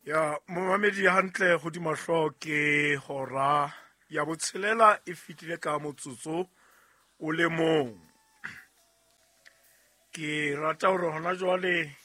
Ya momamedi hantle go di mahlo ke hora ya botshelela e fitile ka motsotso o le mong. Ke rata hore hona jwale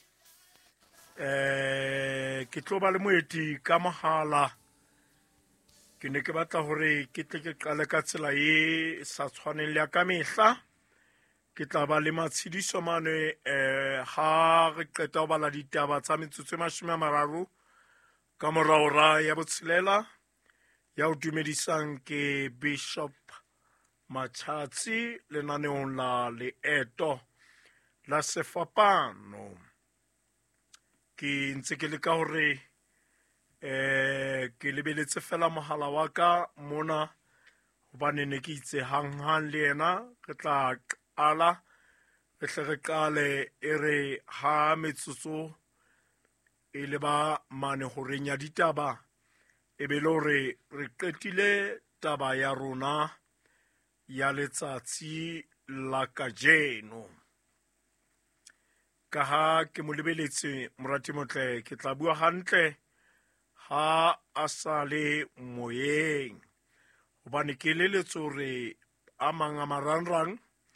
ke tlo ba le moeti ka mohala. Ke ne ke batla hore ke tle ke qale ka tsela e sa tshwaneng le ya ka mehla. Ke tla ba le matshediso mane ha re qeta ho bala ditaba tsa metsotso e 30 ka moraora ya botshelela ya ho dumedisang ke Bishop Matshatsi lenaneong la leeto la sefapano. Ke ntse ke leka hore ke lebeletse fela mohala wa ka mona hobane ne ke itse hang le yena re tla qala re hle re qale e re ha metsotso e le ba mane horeng ya ditaba e be le hore re qetile taba ya rona ya letsatsi la kajeno. Ka ha ke mo lebeletse morati motle, ke tla bua hantle ha a sa le moyeng hobane ke leletse hore a mang a marangrang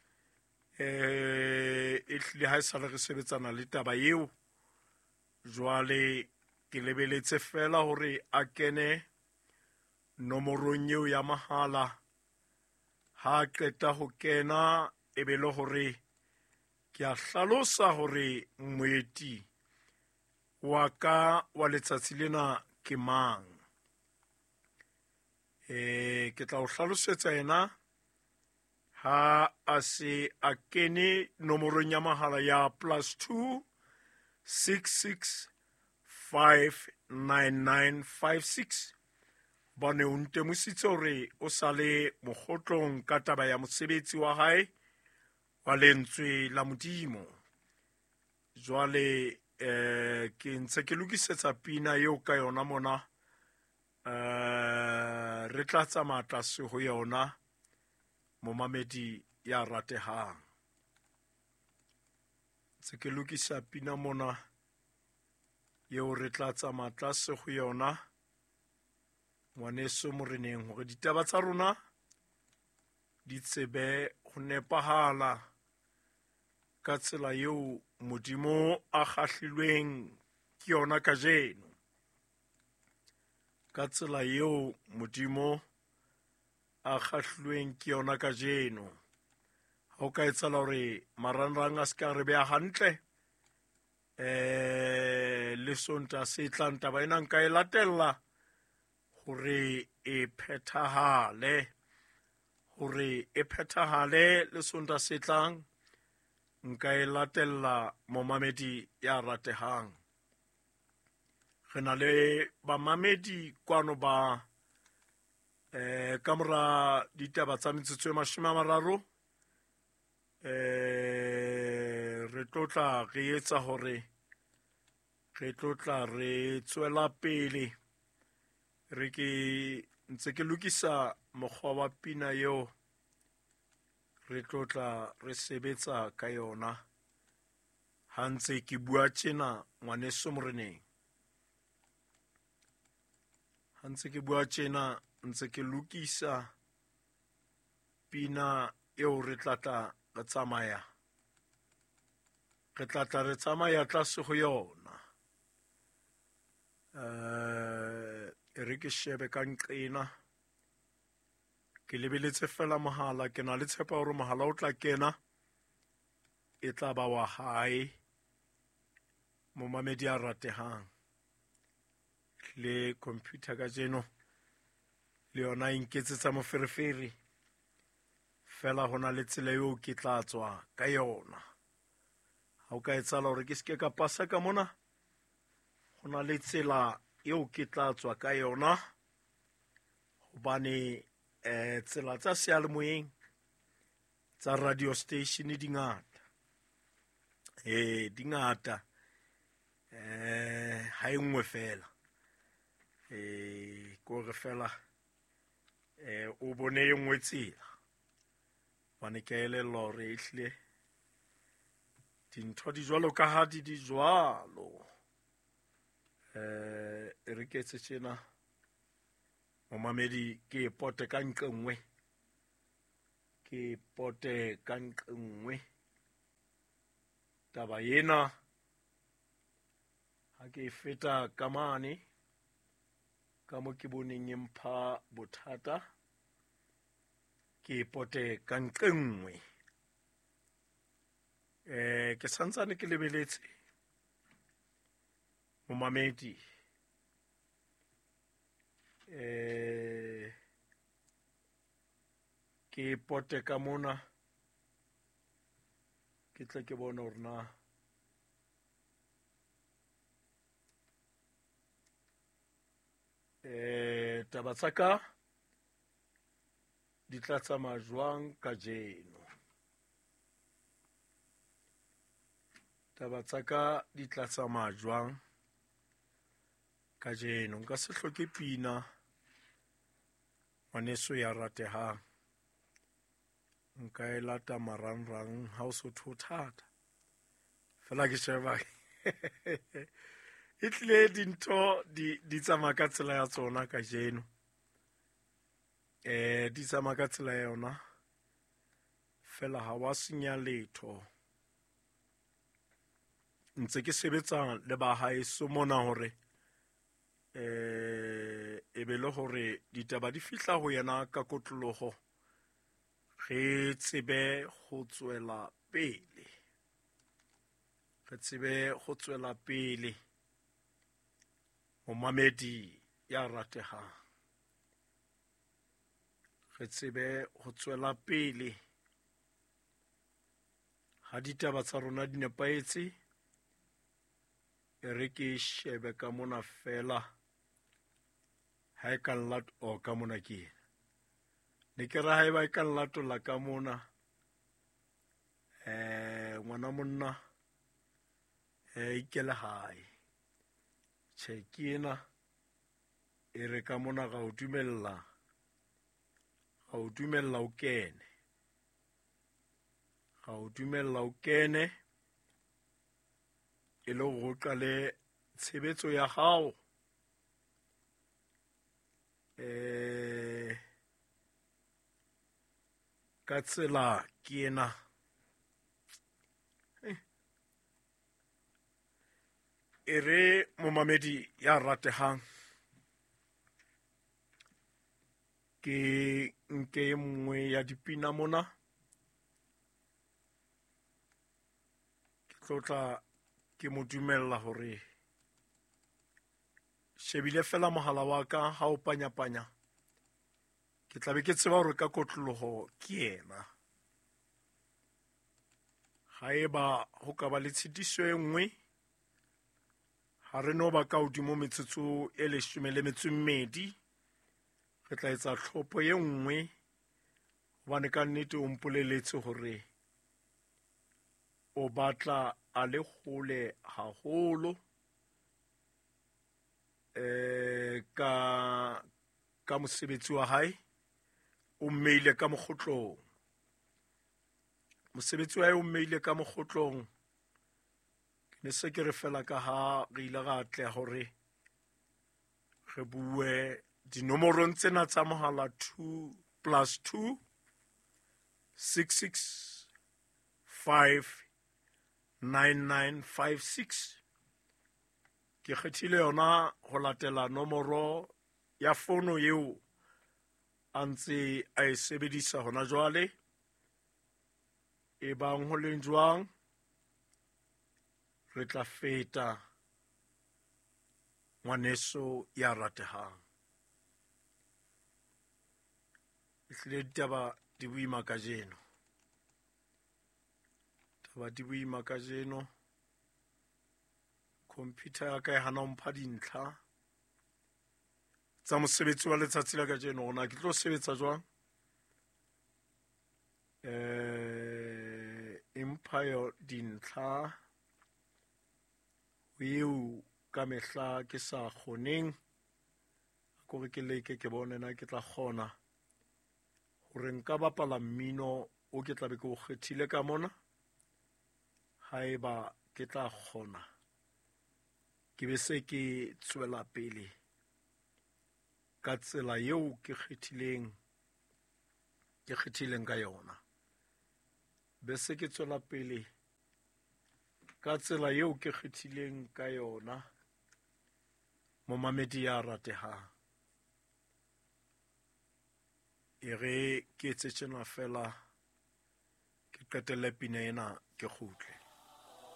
e hlile ha e sa le re sebetsana le taba eo. Jwale ke lebeletse fela hore a kene nomorong eo ya mahala. Ha qeta ho kena e be le hore ke a hlalosa hore moeti wa ka wa letsatsi lena ke mang. Ke tla o hlalosetsa yena ha a se a kene nomorong ya mahala ya +2 66 59956 bane o ntemositse hore o sa le mokgotlong ka taba ya mosebetsi wa hae wa lentswe la Modimo. Jwale ke ntse ke lokisetsa pina eo ka yona mona re tla tsamaya tlase ho yona momamedi ya ratehang. Ntse ke lokisa pina mona eo re tla tsamaya tlase ho yona ngwaneso moreneng hore ditaba tsa rona di tsebe ho nepahala ka tsela eo Modimo a kgahlilweng ke yona kajeno, ka tsela eo Modimo a kgahlilweng ke yona kajeno. Ha o ka etsahala hore marangrang a ska re beha hantle le sonta se tlang taba ena nka e latella hore e phethahale le sonta se tlang nka e latella momamedi ya ratehang. Re na le bamamedi kwano ba ka mora ditaba tsa metsotso e 30 re tlotla re etsa hore re tlotla re tswela pele re ke ntse ke lokisa mokgwa wa pina eo re tlotla re sebetsa ka yona ha ntse ke bua tjena ngwaneso moreneng. Ha ntse ke bua tjena ntse ke lokisa pina eo re tlatla re tsamaya tlase ho yona. E re ke shebe ka nqena ke lebeletse fela mohala, ke na le tshepa hore mohala o tla kena e tla ba wa hae momamedi a ratehang. Le computer ka jeno le yona e nketsetsa moferefere fela hona le tsela eo ke tla tswa ka yona. Ha o ka etsahala hore ke seke ka pasa ka mona, hona le tsela eo ke tla tswa ka yona hobane tsela tsa seyalemoyeng tsa radio station di ngata. Di ngata ha e nngwe fela. Ko re fela o bone e nngwe tsela bane ke elellwa hore ehlile dintho di jwalo ka ha di jwalo re ke etse tjena momamedi ke pote ka nqa nngwe ke pote ka nqa nngwe taba ena ha ke feta ka mane ka mo ke boneng e mpha bothata ke pote ka nqa nngwe ke santsane ke lebeletse momamedi ke pote ka mona ke tle ke bona hore na taba tsa ka di tla tsamaya jwang kajeno. Taba tsa ka di tla tsamaya jwang kajeno. Nka se hloke pina ngwaneso ya ratehang, nka e lata marangrang ha o sotho thata fela ke sheba e tlile dintho di tsamaya ka tsela ya tsona kajeno. Di tsamaya ka tsela ya yona fela ha wa senya letho. Ntse ke sebetsa le ba haeso mona hore e be le hore ditaba di fihla ho yena ka kotloloho, re tsebe go tswela pele. Re tsebe go tswela pele momamedi ya ratehang. Re tsebe go tswela pele ha ditaba tsa rona di nepaetse, re ke shebe ka mona fela ha e ka o ka mona ke ne ke ra ha eba e ka latola ka mona ngwana monna ikele hae tjhe ke ena e re ka mona ga o dumella o kene, ga o dumella o kene e le go qale tshebetso ya hao ka tsela ke ena e re momamedi ya ratehang ke nke e mngwe ya dipina mona ke tlotla ke mo dumella hore shebile fela mohala wa ka ha o panya-panya ke tlabe ke tseba hore ka kotloloho ke yena. Haeba ho ka ba le tshitiso e nngwe, ha re no ba ka hodimo metsotso e 12, re tla etsa tlhopho e nngwe hobane ka nnete o mpoleletse hore o batla a le hole haholo ka mosebetsi wa hae, o mmeile ka mokgotlong. Mosebetsi wa hae o mmeile ka mokgotlong. Ke ne se ke re fela ka ha re ile ra atleha hore re bue dinomorong tsena tsa mohala 2+2 66 5 9956. Ke kgethile yona ho latela nomoro ya fono eo a ntse a e sebedisa hona jwale. E bang ho leng jwang, re tla feta ngwaneso ya ratehang. Ehlile ditaba di boima kajeno. Taba di boima kajeno. Computer ya ka e hana mpha dintlha tsa mosebetsi wa letsatsi la kajeno hore na ke tlo sebetsa jwang. Empha yo dintlha eo ka mehla ke sa kgoneng kore ke leke ke bone na ke tla kgona hore nka bapala mmino o ke tlabe ke o kgethile ka mona. Haeba ke tla kgona ke be se ke tswela pele ka tsela yeo ke kgethileng ka yona. Bese ke tswela pele ka tsela yeo ke kgethileng ka yona, momamedi ya ratehang. E re ke etse tjena fela, ke qetelle pina ena ke kgutle.